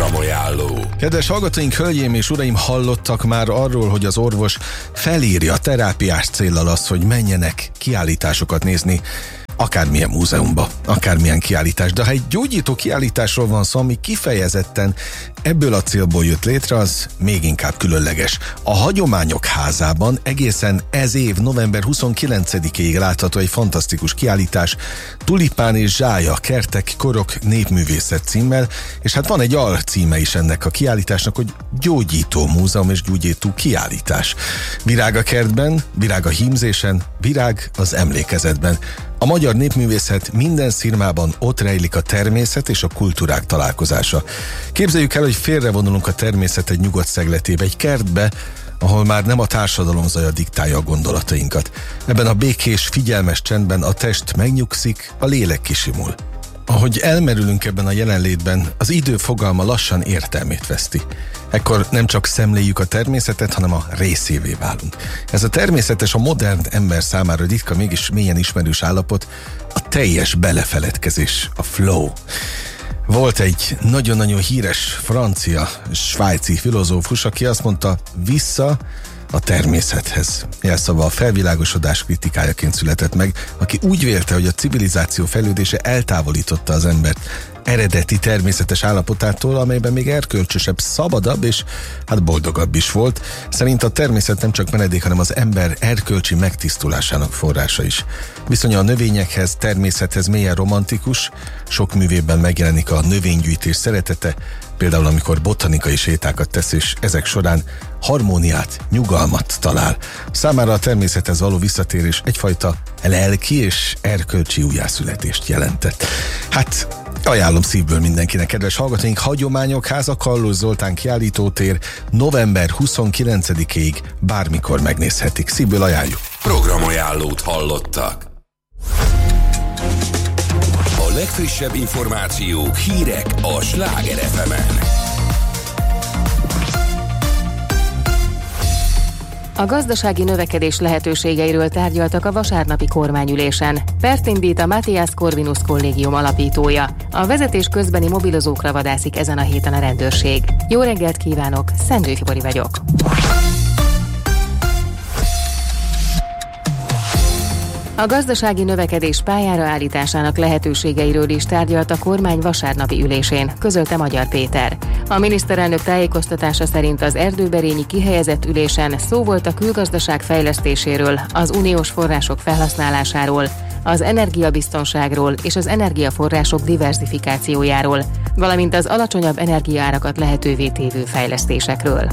Programajánló. Kedves hallgatóink, hölgyeim és uraim, hallottak már arról, hogy az orvos felírja terápiás céllal azt, hogy menjenek kiállításokat nézni, akármilyen múzeumba, akármilyen kiállítás. De ha egy gyógyító kiállításról van szó, ami kifejezetten ebből a célból jött létre, az még inkább különleges. A Hagyományok Házában egészen ez év november 29-ig látható egy fantasztikus kiállítás, Tulipán és Zsája, kertek, korok, népművészet címmel, és hát van egy alcíme is ennek a kiállításnak, hogy Gyógyító Múzeum és Gyógyító Kiállítás. Virág a kertben, virág a hímzésen, virág az emlékezetben. A magyar népművészet minden szirmában ott rejlik a természet és a kultúrák találkozása. Képzeljük el, hogy félrevonulunk a természet egy nyugodt szegletébe, egy kertbe, ahol már nem a társadalom zaja diktálja a gondolatainkat. Ebben a békés, figyelmes csendben a test megnyugszik, a lélek kisimul. Ahogy elmerülünk ebben a jelenlétben, az idő fogalma lassan értelmét veszti. Ekkor nem csak szemléljük a természetet, hanem a részévé válunk. Ez a természetes, a modern ember számára ritka, mégis mélyen ismerős állapot, a teljes belefeledkezés, a flow. Volt egy nagyon-nagyon híres francia, svájci filozófus, aki azt mondta, vissza a természethez. Jelszava a felvilágosodás kritikájaként született meg, aki úgy vélte, hogy a civilizáció fejlődése eltávolította az embert eredeti természetes állapotától, amelyben még erkölcsösebb, szabadabb és hát boldogabb is volt. Szerint a természet nem csak menedék, hanem az ember erkölcsi megtisztulásának forrása is. Viszonya a növényekhez, természethez mélyen romantikus, sok művében megjelenik a növénygyűjtés szeretete, például amikor botanikai sétákat tesz, és ezek során harmóniát, nyugalmat talál. Számára a természethez való visszatérés egyfajta lelki és erkölcsi újjászületést jelentett. Hát ajánlom szívből mindenkinek, kedves hallgatóink, Hagyományok Háza, Kallós Zoltán kiállítótér, november 29-ig bármikor megnézhetik. Szívből ajánljuk. Programajánlót hallottak. A legfrissebb információk, hírek a Sláger FM-en. A gazdasági növekedés lehetőségeiről tárgyaltak a vasárnapi kormányülésen. Pert indít a Matthias Corvinus Kollégium alapítója. A vezetés közbeni mobilozókra vadászik ezen a héten a rendőrség. Jó reggelt kívánok, Szendő Fibori vagyok. A gazdasági növekedés pályára állításának lehetőségeiről is tárgyalt a kormány vasárnapi ülésén, közölte Magyar Péter. A miniszterelnök tájékoztatása szerint az erdőberényi kihelyezett ülésen szó volt a külgazdaság fejlesztéséről, az uniós források felhasználásáról, az energiabiztonságról és az energiaforrások diverzifikációjáról, valamint az alacsonyabb energiaárakat lehetővé tévő fejlesztésekről.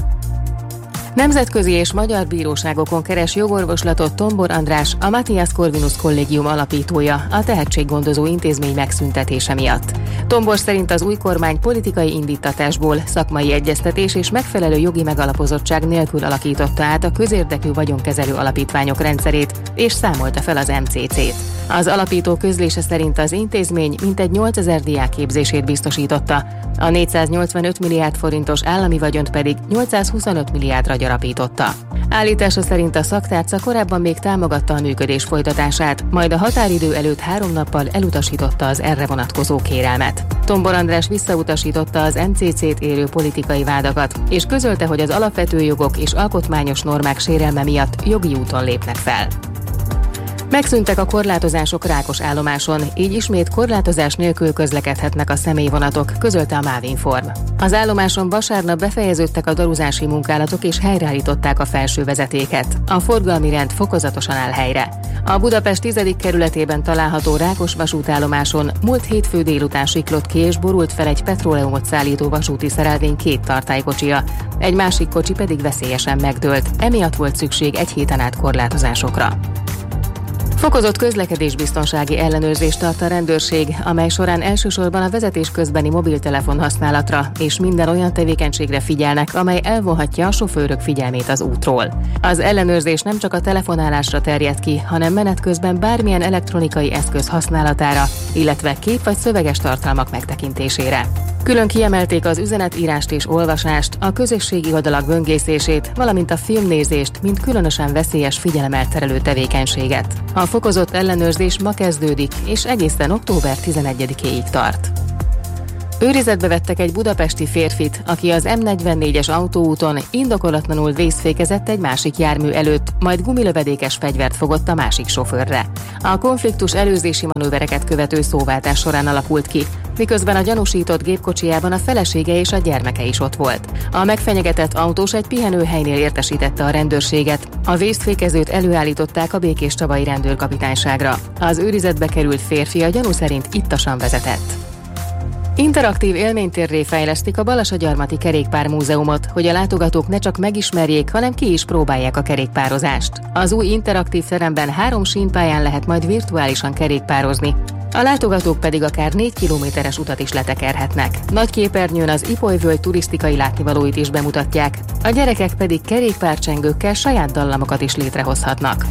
Nemzetközi és magyar bíróságokon keres jogorvoslatot Tombor András, a Matthias Corvinus Kollégium alapítója, a tehetséggondozó intézmény megszüntetése miatt. Tombor szerint az új kormány politikai indíttatásból, szakmai egyeztetés és megfelelő jogi megalapozottság nélkül alakította át a közérdekű vagyonkezelő alapítványok rendszerét, és számolta fel az MCC-t. Az alapító közlése szerint az intézmény mintegy 8000 diák képzését biztosította, a 485 milliárd forintos állami vagyont pedig 825 milliárdra gyarapította. Állítása szerint a szaktárca korábban még támogatta a működés folytatását, majd a határidő előtt 3 nappal elutasította az erre vonatkozó kérelmet. Tombor András visszautasította az MCC-t érő politikai vádakat, és közölte, hogy az alapvető jogok és alkotmányos normák sérelme miatt jogi úton lépnek fel. Megszűntek a korlátozások Rákosállomáson, így ismét korlátozás nélkül közlekedhetnek a személyvonatok, közölte a Mávinform. Az állomáson vasárnap befejeződtek a daruzási munkálatok és helyreállították a felső vezetéket. A forgalmi rend fokozatosan áll helyre. A Budapest 10. kerületében található Rákos vasútállomáson múlt hétfő délután siklott ki és borult fel egy petróleumot szállító vasúti szerelvény 2 tartálykocsia, egy másik kocsi pedig veszélyesen megdőlt, emiatt volt szükség egy héten át korlátozásokra. Fokozott közlekedésbiztonsági ellenőrzést tart a rendőrség, amely során elsősorban a vezetés közbeni mobiltelefon használatra és minden olyan tevékenységre figyelnek, amely elvonhatja a sofőrök figyelmét az útról. Az ellenőrzés nem csak a telefonálásra terjed ki, hanem menet közben bármilyen elektronikai eszköz használatára, illetve kép- vagy szöveges tartalmak megtekintésére. Külön kiemelték az üzenetírást és olvasást, a közösségi oldalak böngészését, valamint a filmnézést, mint különösen veszélyes figyelemelterelő tevékenységet. A fokozott ellenőrzés ma kezdődik, és egészen október 11-ig tart. Őrizetbe vettek egy budapesti férfit, aki az M44-es autóúton indokolatlanul vészfékezett egy másik jármű előtt, majd gumilövedékes fegyvert fogott a másik sofőrre. A konfliktus előzési manővereket követő szóváltás során alakult ki, miközben a gyanúsított gépkocsijában a felesége és a gyermeke is ott volt. A megfenyegetett autós egy pihenőhelynél értesítette a rendőrséget. A vészfékezőt előállították a Békéscsabai rendőrkapitányságra. Az őrizetbe került férfi a gyanú szerint ittasan vezetett. Interaktív élménytérré fejlesztik a Balassagyarmati Kerékpármúzeumot, hogy a látogatók ne csak megismerjék, hanem ki is próbálják a kerékpározást. Az új interaktív teremben 3 sínpályán lehet majd virtuálisan kerékpározni, a látogatók pedig akár 4 kilométeres utat is letekerhetnek. Nagy képernyőn az Ipoly-völgy turisztikai látnivalóit is bemutatják, a gyerekek pedig kerékpárcsengőkkel saját dallamokat is létrehozhatnak.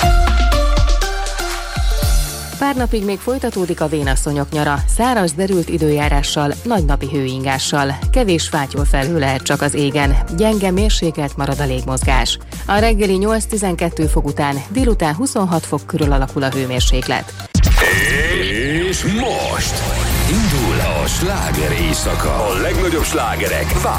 Pár napig még folytatódik a vénasszonyok nyara, száraz, derült időjárással, nagy napi hőingással. Kevés fátyol felhő lehet csak az égen, gyenge, mérsékelt marad a légmozgás. A reggeli 8-12 fok után délután 26 fok körül alakul a hőmérséklet. És most indul a sláger éjszaka. A legnagyobb slágerek